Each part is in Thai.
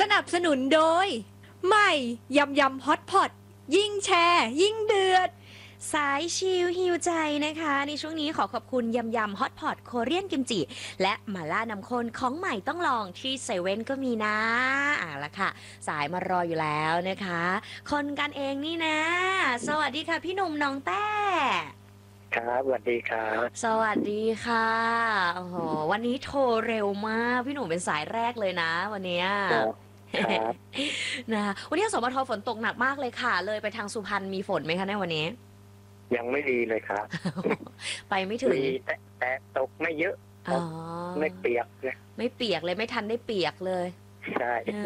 นับสนุนโดยใหม่ยำยำฮอตพอตยิ่งแชร์ยิ่งเดือดสายชิลฮิวใจนะคะในช่วงนี้ขอขอบคุณยำยำฮอตพอตโคเรียนกิมจิและมาล่าน้ำข้นของใหม่ต้องลองที่เซเว่นก็มีนะละค่ะสายมารออยู่แล้วนะคะคนกันเองนี่นะสวัสดีค่ะพี่หนุ่มน้องแต้ครับสวัสดีครับสวัสดีค่ะโอ้โหวันนี้โทรเร็วมากพี่หนุ่มเป็นสายแรกเลยนะวันนี้ครับนะคะวันนี้สมทฝนตกหนักมากเลยค่ะเลยไปทางสุพรรณมีฝนไหมคะในวันนี้ยังไม่ดีเลยครับไปไม่ถึงมีแต่ตกไม่เยอะอ๋อไม่เปียกเลยไม่เปียกเลยไม่ทันได้เปียกเลยใช่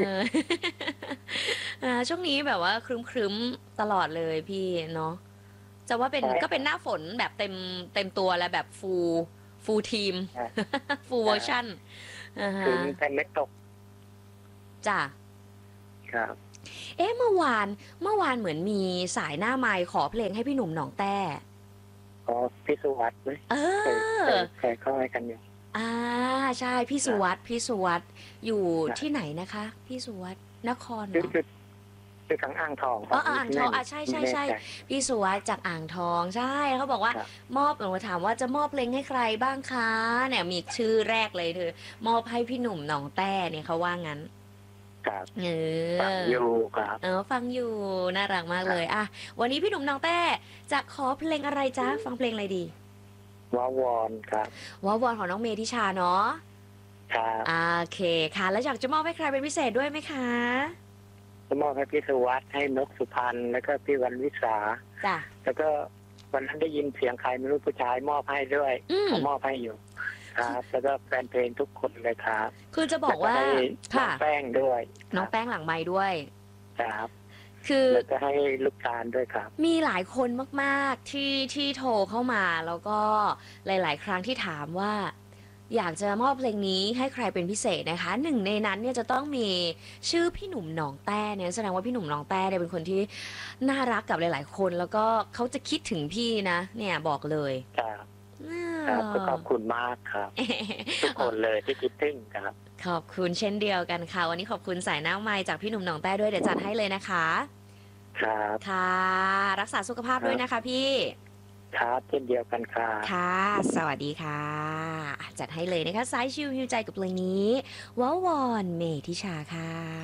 ช่วงนี้แบบว่าครึ้มตลอดเลยพี่เนาะจะว่าเป็นก็เป็นหน้าฝนแบบเต็มตัวแล้วแบบฟูลทีมฟูลเวอร์ชันถึงแต่ไม่ตกจ้ะครับเมื่อวานเหมือนมีสายหน้าไมค์ขอเพลงให้พี่หนุ่มหนองแต้ก็พิสุวัตไหมเคยเข้าให้กันอยู่ใช่พี่สุวัตอยู่ที่ไหนนะคะพี่สุวัตนครเหรอคือทางอ่างทองอ่างทองใช่พี่สุวัตจากอ่างทองใช่เขาบอกว่ามอบหนูถามว่าจะมอบเพลงให้ใครบ้างคะเนี่ยมีชื่อแรกเลยเธอมอบให้พี่หนุ่มหนองแต้เนี่ยเขาว่างั้นครับฟังอยู่ครับฟังอยู่น่ารักมากเลยวันนี้พี่หนุ่มน้องแต้จะขอเพลงอะไรจ๊ะฟังเพลงอะไรดีว้าวอนครับว้าวอนของน้องเมธิชาเนาะครับโอเคค่ะแล้วอยากจะมอบให้ใครเป็นพิเศษด้วยไหมคะจะมอบให้พี่สุวัสดิ์ให้นกสุพรรณแล้วก็พี่วันวิสาจ้ะแล้วก็วันนั้นได้ยินเสียงใครไม่รู้ผู้ชายมอบให้ด้วยเขามอบให้อยู่ครับแล้วก็แฟนเพลงทุกคนเลยครับคือจะบอกว่าค่ะแป้งด้วยน้องแป้งหลังไม้ด้วยครับคือแล้วก็ให้ลูกตาลด้วยครับมีหลายคนมากๆที่โทรเข้ามาแล้วก็หลายๆครั้งที่ถามว่าอยากจะมอบเพลงนี้ให้ใครเป็นพิเศษนะคะหนึ่งในนั้นเนี่ยจะต้องมีชื่อพี่หนุ่มหนองแต้เนี่ยแสดงว่าพี่หนุ่มหนองแต้เนี่ยเป็นคนที่น่ารักกับหลายๆคนแล้วก็เขาจะคิดถึงพี่นะเนี่ยบอกเลยครับขอบคุณมากครับทุกคนเลยที่คิดถึงครับขอบคุณเช่นเดียวกันค่ะวันนี้ขอบคุณสายหน้าไมค์จากพี่หนุ่มหนองแต้ด้วยเดี๋ยวจัดให้เลยนะคะครับค่ะรักษาสุขภาพด้วยนะคะพี่ครับเช่นเดียวกันค่ะค่ะสวัสดีค่ะจัดให้เลยนะคะสายชิลฮิวใจกับเพลงนี้ว้าวอนเมธิชาค่ะ